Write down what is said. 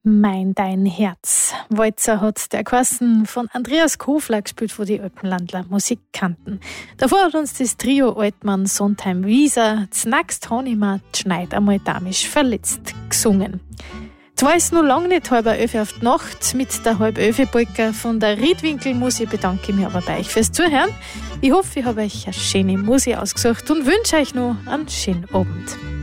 Dein Herz. Walzer hat der Kasten von Andreas Kofler gespielt von die Alpenlandler Musikanten. Davor hat uns das Trio Altmann, Sondheim, Wieser, Znackst Honima, Schneid einmal damisch verletzt gesungen. Zwar ist noch lange nicht 10:30 auf die Nacht. Mit der 10:30-Polka von der Riedwinkel-Musik bedanke ich mich aber bei euch fürs Zuhören. Ich hoffe, ich habe euch eine schöne Musik ausgesucht und wünsche euch noch einen schönen Abend.